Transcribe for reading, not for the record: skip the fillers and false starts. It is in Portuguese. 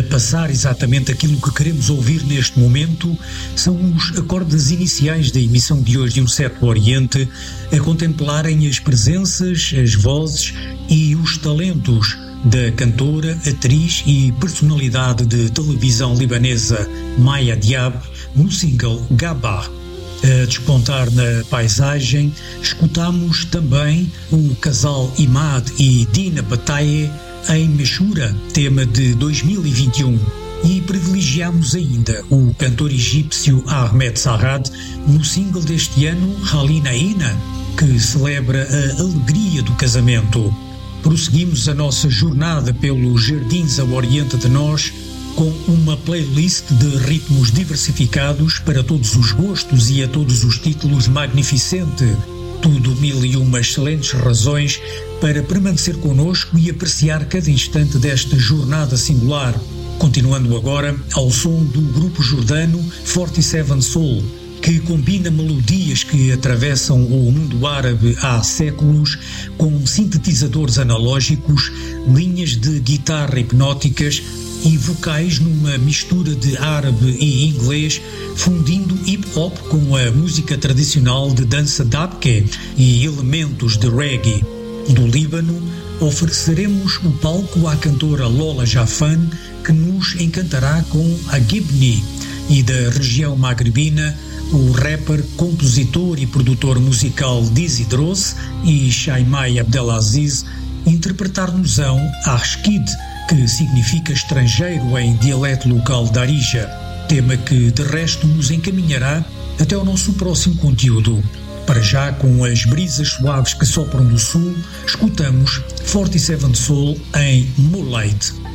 passar exatamente aquilo que queremos ouvir neste momento, são os acordes iniciais da emissão de hoje de Um Certo Oriente, a contemplarem as presenças, as vozes e os talentos da cantora, atriz e personalidade de televisão libanesa Maya Diab no single Gabah. A despontar na paisagem, escutamos também o casal Imad e Dina Bataye em Meshura, tema de 2021, e privilegiamos ainda o cantor egípcio Ahmed Sarrad no single deste ano Halina Ina, que celebra a alegria do casamento. Prosseguimos a nossa jornada pelos jardins ao oriente de nós com uma playlist de ritmos diversificados para todos os gostos e a todos os títulos magnificente. Tudo 1001 excelentes razões para permanecer connosco e apreciar cada instante desta jornada singular. Continuando agora ao som do grupo jordano 47 Soul, que combina melodias que atravessam o mundo árabe há séculos com sintetizadores analógicos, linhas de guitarra hipnóticas e vocais numa mistura de árabe e inglês, fundindo hip-hop com a música tradicional de dança dabke e elementos de reggae. Do Líbano, ofereceremos o palco à cantora Lola Jafan, que nos encantará com a Gibni, e da região magrebina, o rapper, compositor e produtor musical Dizzy Dross e Shaimai Abdelaziz interpretar-nos-ão Ashkid, que significa estrangeiro em dialeto local da Arija, tema que de resto nos encaminhará até o nosso próximo conteúdo. Para já, com as brisas suaves que sopram do sul, escutamos 47 Soul em Moonlight.